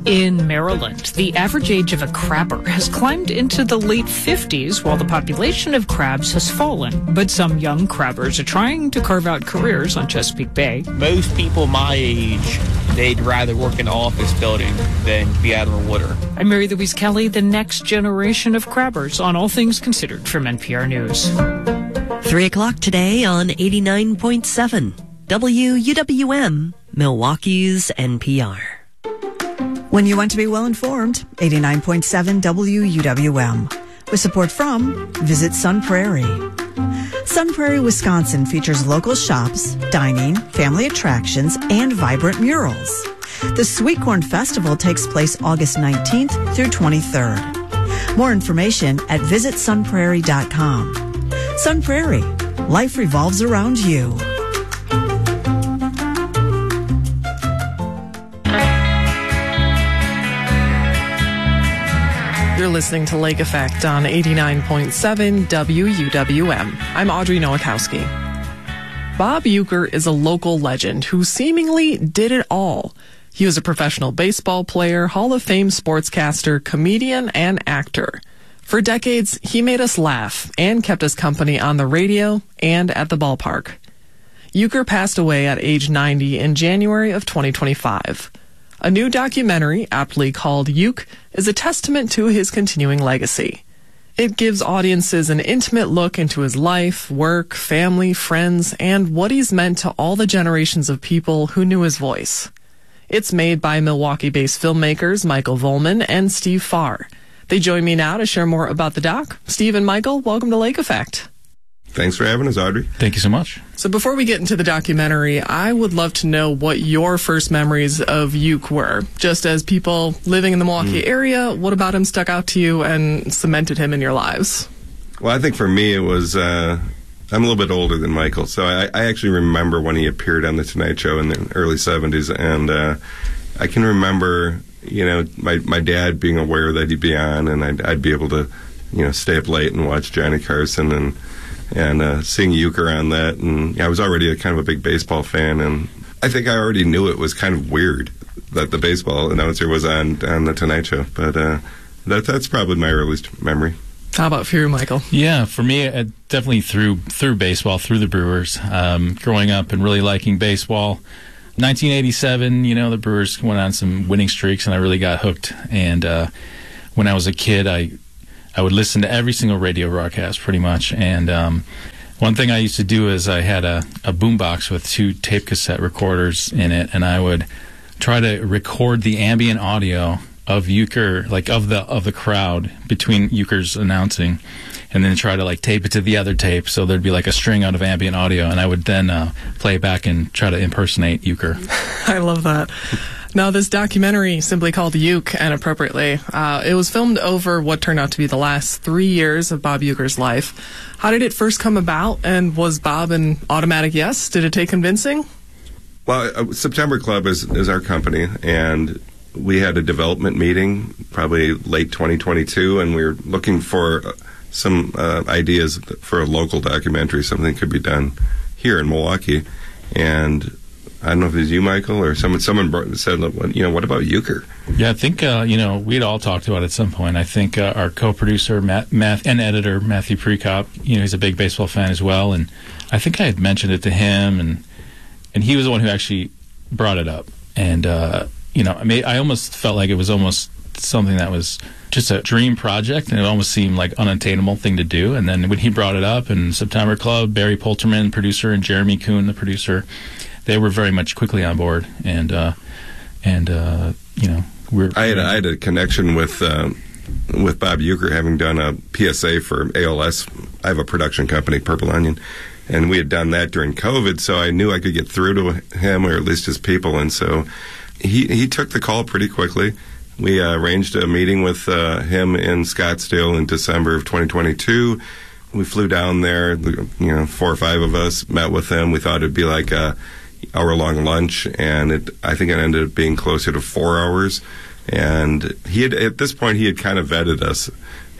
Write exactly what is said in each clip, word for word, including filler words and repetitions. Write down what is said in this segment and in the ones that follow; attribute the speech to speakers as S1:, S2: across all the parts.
S1: In Maryland, the average age of a crabber has climbed into the late fifties while the population of crabs has fallen. But some young crabbers are trying to carve out careers on Chesapeake Bay.
S2: Most people my age, they'd rather work in an office building than be out on the water.
S1: I'm Mary Louise Kelly, the next generation of crabbers on All Things Considered from N P R News.
S3: Three o'clock today on eighty-nine point seven W U W M, Milwaukee's N P R.
S4: When you want to be well informed, eighty-nine point seven W U W M. With support from Visit Sun Prairie. Sun Prairie, Wisconsin features local shops, dining, family attractions, and vibrant murals. The Sweet Corn Festival takes place August nineteenth through twenty-third. More information at visit sun prairie dot com. Sun Prairie, life revolves around you.
S5: You're listening to Lake Effect on eighty-nine point seven W U W M. I'm Audrey Nowakowski. Bob Uecker is a local legend who seemingly did it all. He was a professional baseball player, Hall of Fame sportscaster, comedian, and actor. For decades, he made us laugh and kept us company on the radio and at the ballpark. Uecker passed away at age ninety in January of twenty twenty-five. A new documentary, aptly called Uke, is a testament to his continuing legacy. It gives audiences an intimate look into his life, work, family, friends, and what he's meant to all the generations of people who knew his voice. It's made by Milwaukee-based filmmakers Michael Volman and Steve Farr. They join me now to share more about the doc. Steve and Michael, welcome to Lake Effect.
S6: Thanks for having us, Audrey.
S7: Thank you so much.
S5: So before we get into the documentary, I would love to know what your first memories of Uke were. Just as people living in the Milwaukee mm. area, what about him stuck out to you and cemented him in your lives?
S6: Well, I think for me it was, uh, I'm a little bit older than Michael, so I, I actually remember when he appeared on The Tonight Show in the early seventies, and uh, I can remember, you know, my, my dad being aware that he'd be on, and I'd, I'd be able to, you know, stay up late and watch Johnny Carson and and uh, seeing Uecker on that. And yeah, I was already a kind of a big baseball fan, and I think I already knew it was kind of weird that the baseball announcer was on, on The Tonight Show. But uh, that, that's probably my earliest memory.
S5: How about for you, Michael?
S7: Yeah, for me, uh, definitely through through baseball, through the Brewers. Um, growing up and really liking baseball. nineteen eighty-seven, you know, the Brewers went on some winning streaks, and I really got hooked. And uh, when I was a kid, I I would listen to every single radio broadcast pretty much. And um, one thing I used to do is I had a, a boombox with two tape cassette recorders in it, and I would try to record the ambient audio of Uecker, like of the of the crowd between Uecker's announcing, and then try to like tape it to the other tape, so there'd be like a string out of ambient audio, and I would then uh, play it back and try to impersonate Uecker.
S5: I love that. Now, this documentary, simply called Uke, and appropriately, uh, it was filmed over what turned out to be the last three years of Bob Uecker's life. How did it first come about, and was Bob an automatic yes? Did it take convincing?
S6: Well, uh, September Club is, is our company, and we had a development meeting probably late twenty twenty-two, and we were looking for some uh, ideas for a local documentary, something that could be done here in Milwaukee. And I don't know if it was you, Michael, or someone someone brought, said, you know, what about Uecker?
S7: Yeah, I think, uh, you know, we'd all talked about it at some point. I think uh, our co-producer Matt, Matt, and editor, Matthew Prekop, you know, he's a big baseball fan as well, and I think I had mentioned it to him, and and he was the one who actually brought it up. And, uh, you know, I mean, I almost felt like it was almost something that was just a dream project, and it almost seemed like unattainable thing to do. And then when he brought it up in September Club, Barry Polterman, producer, and Jeremy Kuhn, the producer, they were very much quickly on board, and uh, and uh, you know, we're.
S6: I had I had a connection with uh, with Bob Uecker, having done a P S A for A L S. I have a production company, Purple Onion, and we had done that during COVID, so I knew I could get through to him, or at least his people, and so he he took the call pretty quickly. We uh, arranged a meeting with uh, him in Scottsdale in December of twenty twenty-two. We flew down there, you know, four or five of us met with him. We thought it'd be like a hour-long lunch, and it, I think it ended up being closer to four hours. And he had, at this point, he had kind of vetted us,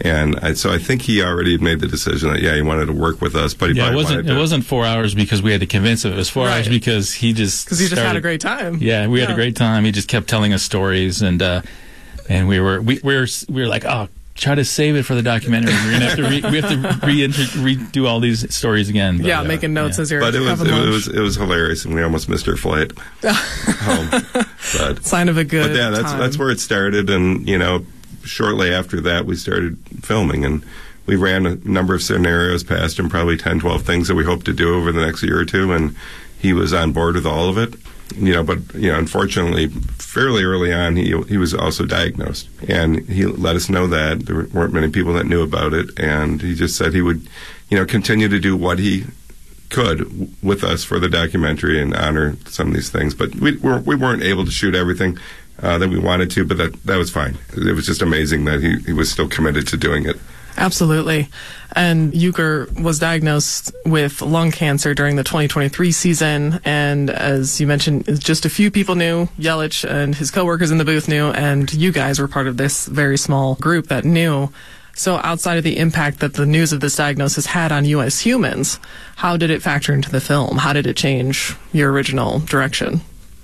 S6: And I, so I think he already had made the decision that, yeah, he wanted to work with us, but he
S7: yeah, it
S6: probably
S7: wasn't
S6: wanted to.
S7: It wasn't four hours because we had to convince him. It was four
S5: Right.
S7: hours because he just
S5: Because you just had
S7: started-
S5: a great time.
S7: Yeah, we had
S5: Yeah.
S7: a great time. He just kept telling us stories, and uh, and we were we, we were we were like, oh, try to save it for the documentary. We're gonna have to re- we have to re- redo all these stories again. But,
S5: Yeah,
S7: uh,
S5: making notes
S7: yeah.
S5: as you're
S6: But it was,
S5: having
S6: it
S5: lunch.
S6: was it was hilarious, and we almost missed our flight home. But
S5: Sign of a good
S6: But yeah, that's
S5: time.
S6: that's where it started, and you know, shortly after that, we started filming, and we ran a number of scenarios past him, probably ten, twelve things that we hoped to do over the next year or two, and he was on board with all of it. You know, but you know, unfortunately, fairly early on, he he was also diagnosed, and he let us know that there weren't many people that knew about it, and he just said he would, you know, continue to do what he could w- with us for the documentary and honor some of these things. But we weren't, we weren't able to shoot everything uh, that we wanted to, but that that was fine. It was just amazing that he, he was still committed to doing it.
S5: Absolutely. And Euchre was diagnosed with lung cancer during the twenty twenty-three season. And as you mentioned, just a few people knew. Yelich and his coworkers in the booth knew, and you guys were part of this very small group that knew. So outside of the impact that the news of this diagnosis had on you as humans, how did it factor into the film? How did it change your original direction?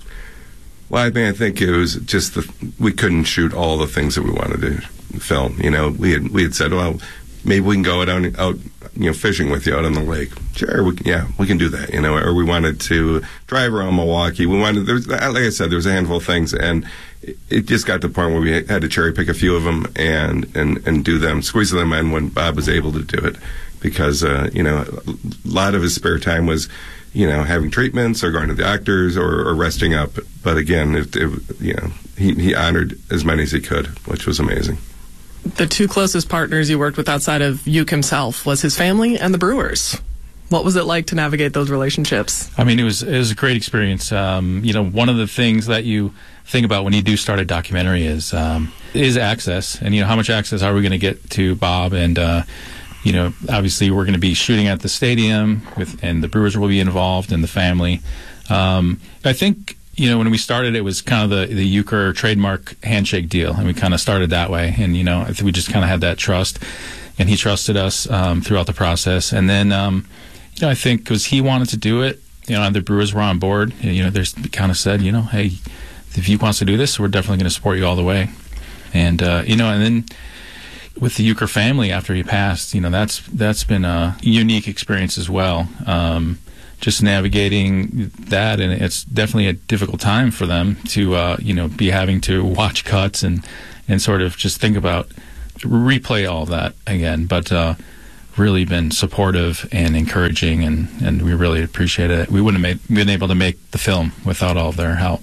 S6: Well, I mean, I think it was just the we couldn't shoot all the things that we wanted to film. You know, we had we had said, well, maybe we can go out out you know fishing with you out on the lake. Sure, we can, yeah, we can do that. You know, or we wanted to drive around Milwaukee. We wanted there was, like I said, there was a handful of things, and it, it just got to the point where we had to cherry pick a few of them and and and do them, squeeze them in when Bob was able to do it, because uh, you know a lot of his spare time was, you know, having treatments or going to the doctors or, or resting up. But again, it, it, you know, he, he honored as many as he could, which was amazing.
S5: The two closest partners you worked with outside of Uke himself was his family and the Brewers. What was it like to navigate those relationships?
S7: I mean, it was it was a great experience. Um, you know, one of the things that you think about when you do start a documentary is um, is access, and you know, how much access are we going to get to Bob? And uh, you know, obviously, we're going to be shooting at the stadium, with, and the Brewers will be involved, and the family. Um, I think, you know, when we started, it was kind of the the Euchre trademark handshake deal, and we kind of started that way. And you know, I think we just kind of had that trust, and he trusted us um, throughout the process. And then, um, you know, I think because he wanted to do it, you know, and the Brewers were on board. You know, they kind of said, you know, hey, if Euchre wants to do this, we're definitely going to support you all the way. And uh, you know, and then with the Euchre family after he passed, you know, that's that's been a unique experience as well. Um, just navigating that, and it's definitely a difficult time for them to, uh, you know, be having to watch cuts and and sort of just think about replay all of that again. But uh, really been supportive and encouraging, and, and we really appreciate it. We wouldn't have made, been able to make the film without all of their help.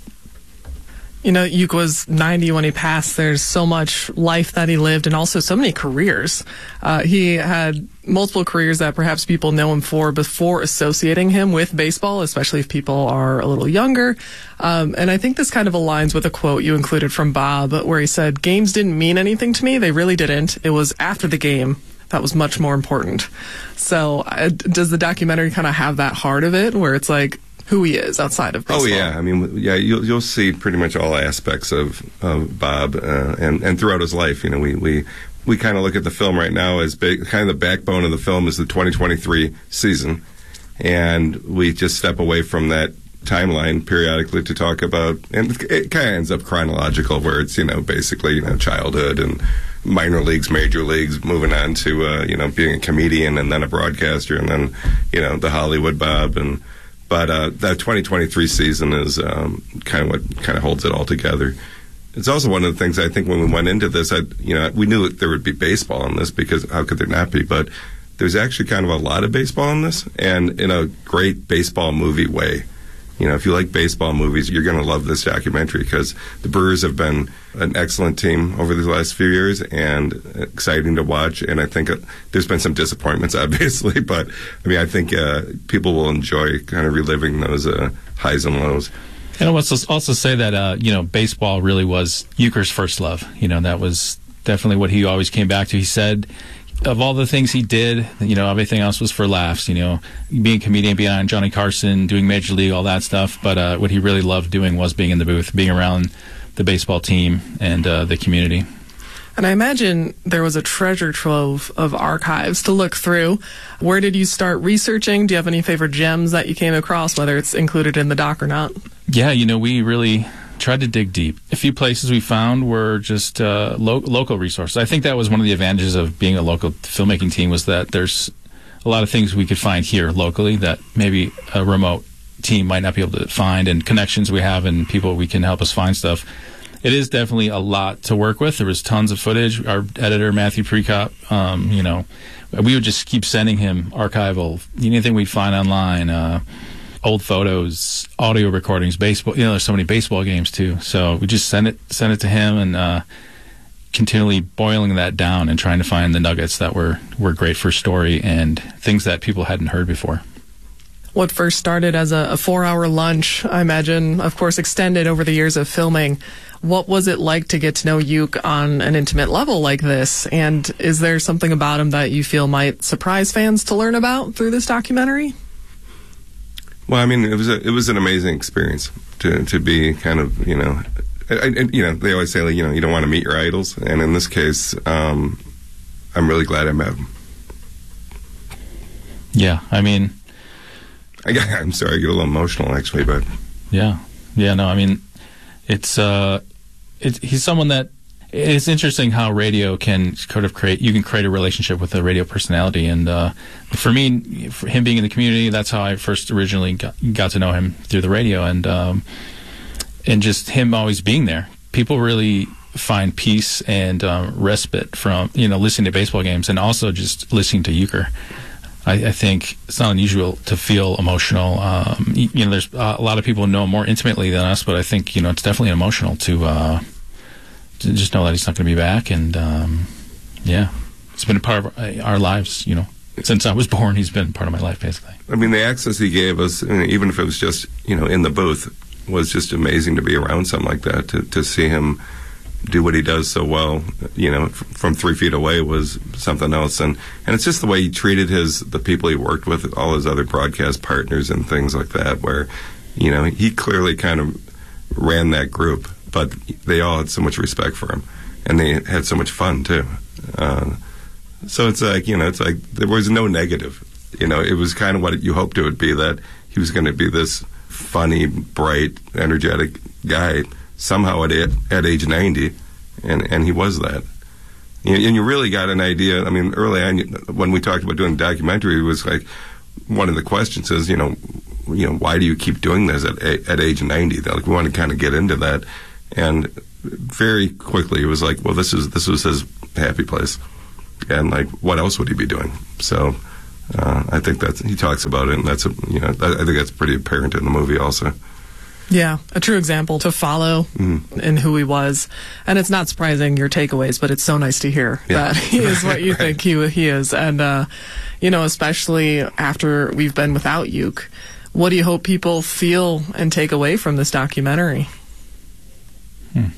S5: You know, Euchre was ninety when he passed. There's so much life that he lived, and also so many careers. Uh, he had multiple careers that perhaps people know him for before associating him with baseball, especially if people are a little younger. Um, and I think this kind of aligns with a quote you included from Bob, where he said, "Games didn't mean anything to me. They really didn't. It was after the game that was much more important." So uh, does the documentary kind of have that heart of it, where it's like, who he is outside of baseball?
S6: Oh yeah, I mean, yeah, you'll you'll see pretty much all aspects of, of Bob, uh, and and throughout his life. You know, we we, we kind of look at the film right now as big, kind of the backbone of the film is the twenty twenty-three season, and we just step away from that timeline periodically to talk about, and it kind of ends up chronological, where it's, you know, basically, you know, childhood and minor leagues, major leagues, moving on to uh, you know, being a comedian and then a broadcaster, and then, you know, the Hollywood Bob. And But uh, that twenty twenty-three season is um, kind of what kind of holds it all together. It's also one of the things I think when we went into this, I, you know, we knew that there would be baseball in this, because how could there not be? But there's actually kind of a lot of baseball in this, and in a great baseball movie way. You know, if you like baseball movies, you're going to love this documentary, because the Brewers have been an excellent team over the last few years and exciting to watch. And I think uh, there's been some disappointments, obviously, but I mean, I think uh, people will enjoy kind of reliving those uh, highs and lows.
S7: And I will also say that, uh, you know, baseball really was Euchre's first love. You know, that was definitely what he always came back to. He said, of all the things he did, you know, everything else was for laughs, you know, being a comedian, being on Johnny Carson, doing Major League, all that stuff. But uh, what he really loved doing was being in the booth, being around the baseball team and uh, the community.
S5: And I imagine there was a treasure trove of archives to look through. Where did you start researching? Do you have any favorite gems that you came across, whether it's included in the doc or not?
S7: Yeah, you know, we really tried to dig deep. A few places we found were just uh, lo- local resources. I think that was one of the advantages of being a local filmmaking team, was that there's a lot of things we could find here locally that maybe a remote team might not be able to find, and connections we have and people we can help us find stuff. It is definitely a lot to work with. There was tons of footage. Our editor, Matthew Precop, um, you know, we would just keep sending him archival, anything we'd find online, uh, old photos, audio recordings, baseball. You know, there's so many baseball games too. So we just send it, send it to him, and uh, continually boiling that down and trying to find the nuggets that were were great for story and things that people hadn't heard before.
S5: What first started as a, a four-hour lunch, I imagine, of course, extended over the years of filming. What was it like to get to know Uke on an intimate level like this? And is there something about him that you feel might surprise fans to learn about through this documentary?
S6: Well, I mean, it was a, it was an amazing experience to to be kind of, you know, I, I, you know, they always say, like, you know, you don't want to meet your idols, and in this case, um, I'm really glad I met him.
S7: Yeah, I mean,
S6: I got, I'm sorry, I get a little emotional actually, but
S7: yeah, yeah, no, I mean, it's uh, it's he's someone that. It's interesting how radio can sort of create, you can create a relationship with a radio personality. And uh, for me, for him being in the community, that's how I first originally got, got to know him, through the radio. And um, and just him always being there. People really find peace and um, respite from, you know, listening to baseball games, and also just listening to Uecker. I, I think it's not unusual to feel emotional. Um, you know, there's a lot of people who know him more intimately than us, but I think, you know, it's definitely emotional to... Uh, to just know that he's not going to be back, and um, yeah, it's been a part of our, our lives, you know, since I was born. He's been part of my life, basically.
S6: I mean, the access he gave us, I mean, even if it was just, you know, in the booth, was just amazing to be around something like that, to, to see him do what he does so well, you know, f- from three feet away was something else. And, and it's just the way he treated his the people he worked with, all his other broadcast partners and things like that, where, you know, he clearly kind of ran that group, but they all had so much respect for him, and they had so much fun too. Uh, so it's like, you know, it's like there was no negative. You know, it was kind of what you hoped it would be, that he was going to be this funny, bright, energetic guy somehow at at age ninety, and and he was that. And you really got an idea. I mean, early on, when we talked about doing a documentary, it was like one of the questions is, you know, you know, why do you keep doing this at at age ninety? Like, we want to kind of get into that. And very quickly, it was like, well, this is this was his happy place, and like, what else would he be doing? So, uh, I think that's, he talks about it, and that's a, you know, I, I think that's pretty apparent in the movie also.
S5: Yeah, a true example to follow mm. in who he was, and it's not surprising your takeaways, but it's so nice to hear yeah. that he is what you right. think he he is, and uh, you know, especially after we've been without Uke, what do you hope people feel and take away from this documentary?
S7: Hmm.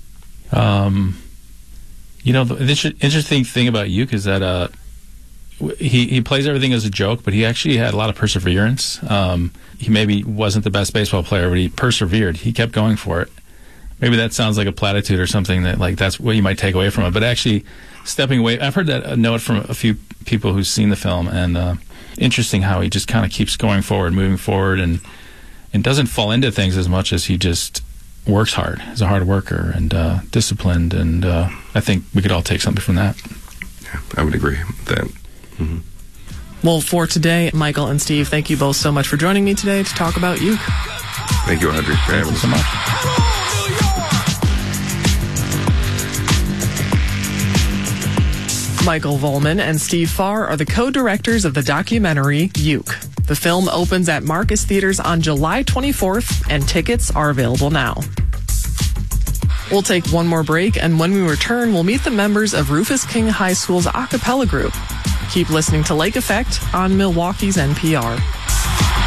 S7: Um, you know, the, the interesting thing about Uke is that uh, he he plays everything as a joke, but he actually had a lot of perseverance. Um, he maybe wasn't the best baseball player, but he persevered. He kept going for it. Maybe that sounds like a platitude or something, that like that's what you might take away from it. But actually, stepping away, I've heard that a note from a few people who've seen the film, and uh, interesting how he just kind of keeps going forward, moving forward, and and doesn't fall into things as much as he just works hard. He's a hard worker and uh, disciplined, and uh, I think we could all take something from that.
S6: Yeah, I would agree with that. Mm-hmm.
S5: Well, for today, Michael and Steve, thank you both so much for joining me today to talk about Uke.
S6: Thank you, Audrey, for having us so much.
S5: Michael Volman and Steve Farr are the co-directors of the documentary Uke. The film opens at Marcus Theaters on July twenty-fourth, and tickets are available now. We'll take one more break, and when we return, we'll meet the members of Rufus King High School's a cappella group. Keep listening to Lake Effect on Milwaukee's N P R.